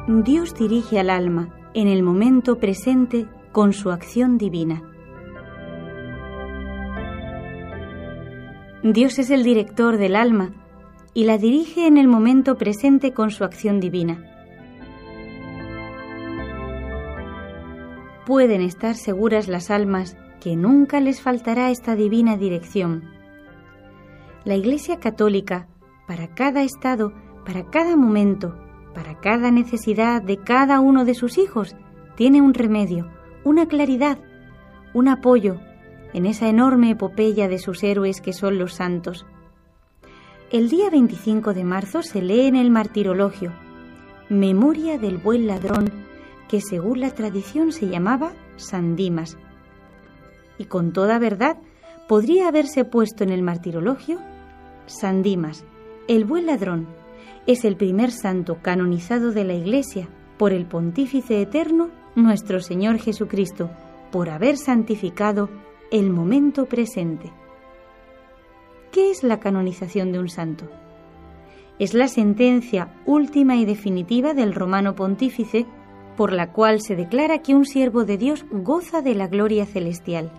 Dios dirige al alma en el momento presente con su acción divina. Dios es el director del alma y la dirige en el momento presente con su acción divina. Pueden estar seguras las almas que nunca les faltará esta divina dirección. La Iglesia Católica, para cada estado, para cada momento, para cada necesidad de cada uno de sus hijos, tiene un remedio, una claridad, un apoyo en esa enorme epopeya de sus héroes que son los santos. El día 25 de marzo se lee en el Martirologio, Memoria del buen ladrón, que según la tradición se llamaba San Dimas. Y con toda verdad podría haberse puesto en el Martirologio San Dimas, el buen ladrón, es el primer santo canonizado de la Iglesia por el Pontífice Eterno, nuestro Señor Jesucristo, por haber santificado el momento presente. ¿Qué es la canonización de un santo? Es la sentencia última y definitiva del Romano Pontífice, por la cual se declara que un siervo de Dios goza de la gloria celestial.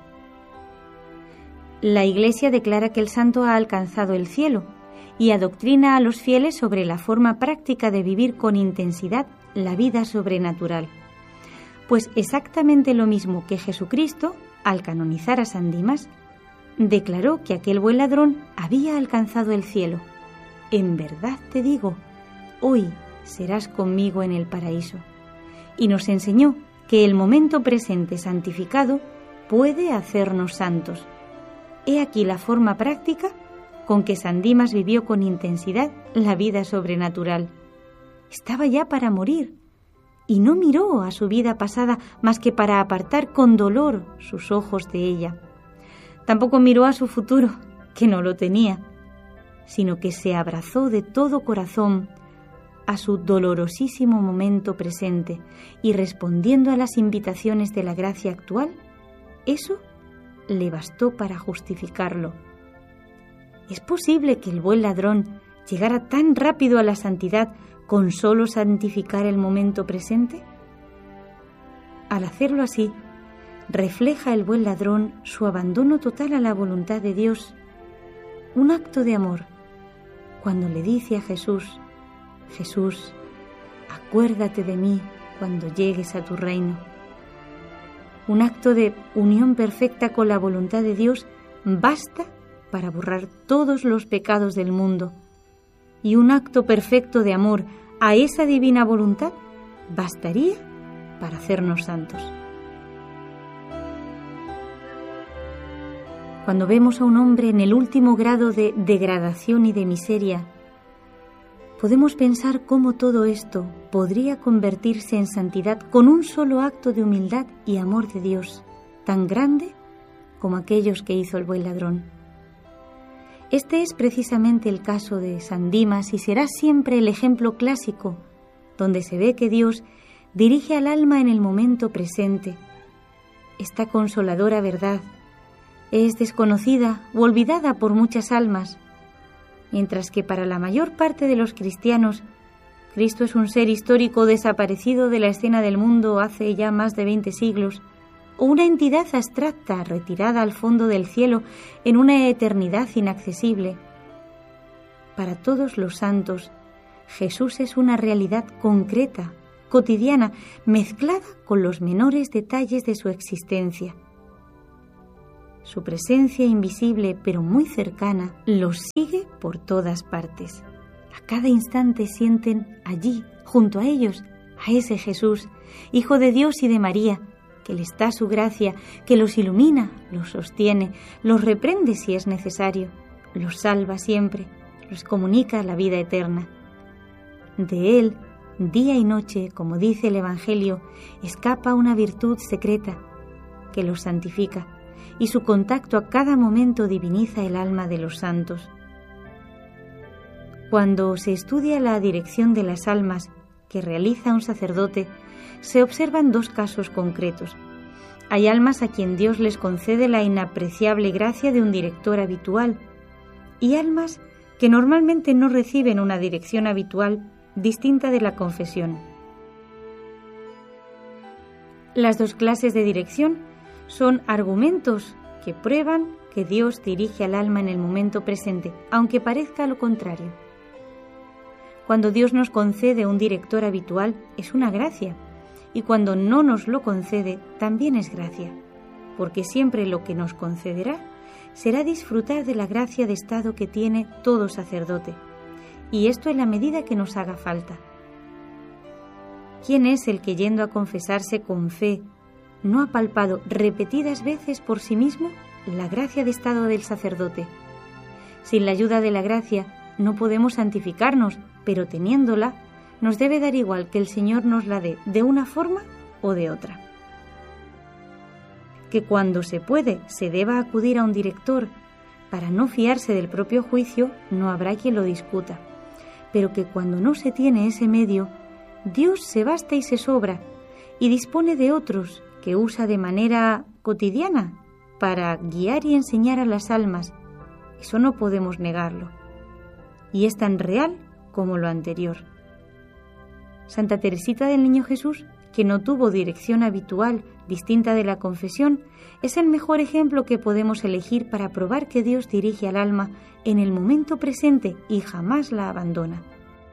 La Iglesia declara que el santo ha alcanzado el cielo y adoctrina a los fieles sobre la forma práctica de vivir con intensidad la vida sobrenatural. Pues exactamente lo mismo que Jesucristo, al canonizar a San Dimas, declaró que aquel buen ladrón había alcanzado el cielo. En verdad te digo, hoy serás conmigo en el paraíso. Y nos enseñó que el momento presente santificado puede hacernos santos. He aquí la forma práctica con que San Dimas vivió con intensidad la vida sobrenatural. Estaba ya para morir y no miró a su vida pasada más que para apartar con dolor sus ojos de ella. Tampoco miró a su futuro, que no lo tenía, sino que se abrazó de todo corazón a su dolorosísimo momento presente y respondiendo a las invitaciones de la gracia actual, eso le bastó para justificarlo. ¿Es posible que el buen ladrón llegara tan rápido a la santidad con solo santificar el momento presente? Al hacerlo así, refleja el buen ladrón su abandono total a la voluntad de Dios, un acto de amor, cuando le dice a Jesús: Jesús, acuérdate de mí cuando llegues a tu reino. Un acto de unión perfecta con la voluntad de Dios basta para borrar todos los pecados del mundo, y un acto perfecto de amor a esa divina voluntad bastaría para hacernos santos. Cuando vemos a un hombre en el último grado de degradación y de miseria, podemos pensar cómo todo esto podría convertirse en santidad con un solo acto de humildad y amor de Dios, tan grande como aquellos que hizo el buen ladrón. Este es precisamente el caso de San Dimas y será siempre el ejemplo clásico donde se ve que Dios dirige al alma en el momento presente. Esta consoladora verdad es desconocida o olvidada por muchas almas, mientras que para la mayor parte de los cristianos, Cristo es un ser histórico desaparecido de la escena del mundo hace ya más de 20 siglos, o una entidad abstracta retirada al fondo del cielo en una eternidad inaccesible. Para todos los santos, Jesús es una realidad concreta, cotidiana, mezclada con los menores detalles de su existencia. Su presencia invisible pero muy cercana los sigue por todas partes. A cada instante sienten allí, junto a ellos, a ese Jesús, Hijo de Dios y de María, que les da su gracia, que los ilumina, los sostiene, los reprende si es necesario, los salva siempre, los comunica la vida eterna. De Él, día y noche, como dice el Evangelio, escapa una virtud secreta que los santifica, y su contacto a cada momento diviniza el alma de los santos. Cuando se estudia la dirección de las almas que realiza un sacerdote, se observan dos casos concretos. Hay almas a quien Dios les concede la inapreciable gracia de un director habitual, y almas que normalmente no reciben una dirección habitual distinta de la confesión. Las dos clases de dirección son argumentos que prueban que Dios dirige al alma en el momento presente, aunque parezca lo contrario. Cuando Dios nos concede un director habitual, es una gracia, y cuando no nos lo concede, también es gracia, porque siempre lo que nos concederá será disfrutar de la gracia de estado que tiene todo sacerdote, y esto en la medida que nos haga falta. ¿Quién es el que, yendo a confesarse con fe, no ha palpado repetidas veces por sí mismo la gracia de estado del sacerdote? Sin la ayuda de la gracia no podemos santificarnos, pero teniéndola, nos debe dar igual que el Señor nos la dé de una forma o de otra. Que cuando se puede se deba acudir a un director para no fiarse del propio juicio, no habrá quien lo discuta, pero que cuando no se tiene ese medio, Dios se basta y se sobra y dispone de otros que usa de manera cotidiana para guiar y enseñar a las almas. Eso no podemos negarlo. Y es tan real como lo anterior. Santa Teresita del Niño Jesús, que no tuvo dirección habitual distinta de la confesión, es el mejor ejemplo que podemos elegir para probar que Dios dirige al alma en el momento presente y jamás la abandona.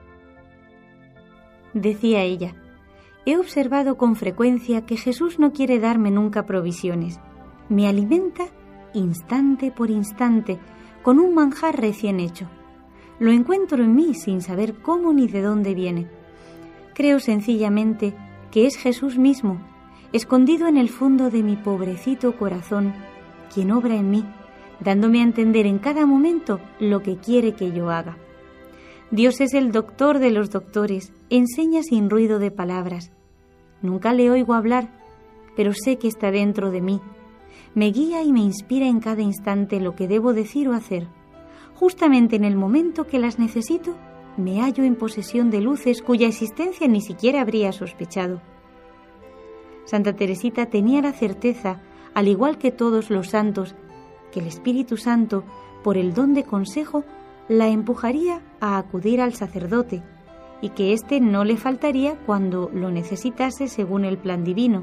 Decía ella: he observado con frecuencia que Jesús no quiere darme nunca provisiones. Me alimenta instante por instante con un manjar recién hecho. Lo encuentro en mí sin saber cómo ni de dónde viene. Creo sencillamente que es Jesús mismo, escondido en el fondo de mi pobrecito corazón, quien obra en mí, dándome a entender en cada momento lo que quiere que yo haga. Dios es el doctor de los doctores, enseña sin ruido de palabras. Nunca le oigo hablar, pero sé que está dentro de mí. Me guía y me inspira en cada instante lo que debo decir o hacer. Justamente en el momento que las necesito, me hallo en posesión de luces cuya existencia ni siquiera habría sospechado. Santa Teresita tenía la certeza, al igual que todos los santos, que el Espíritu Santo, por el don de consejo, la empujaría a acudir al sacerdote y que éste no le faltaría cuando lo necesitase según el plan divino.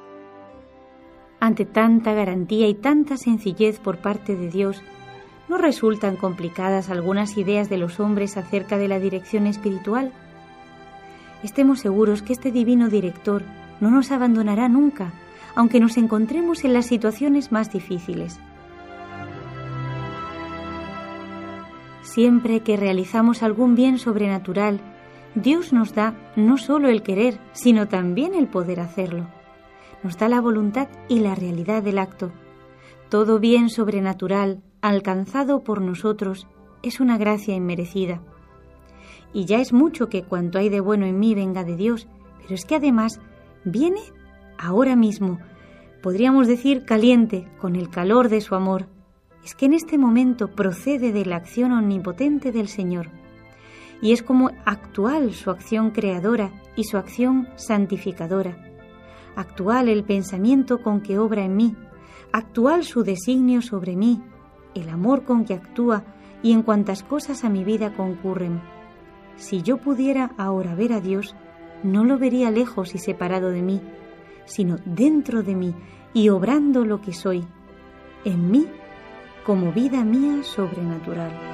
Ante tanta garantía y tanta sencillez por parte de Dios, ¿no resultan complicadas algunas ideas de los hombres acerca de la dirección espiritual? Estemos seguros que este divino director no nos abandonará nunca, aunque nos encontremos en las situaciones más difíciles. Siempre que realizamos algún bien sobrenatural, Dios nos da no solo el querer, sino también el poder hacerlo. Nos da la voluntad y la realidad del acto. Todo bien sobrenatural, alcanzado por nosotros, es una gracia inmerecida. Y ya es mucho que cuanto hay de bueno en mí venga de Dios, pero es que además viene ahora mismo, podríamos decir caliente, con el calor de su amor. Es que en este momento procede de la acción omnipotente del Señor. Y es como actual su acción creadora y su acción santificadora. Actual el pensamiento con que obra en mí, actual su designio sobre mí, el amor con que actúa y en cuantas cosas a mi vida concurren. Si yo pudiera ahora ver a Dios, no lo vería lejos y separado de mí, sino dentro de mí y obrando lo que soy, en mí, como vida mía sobrenatural.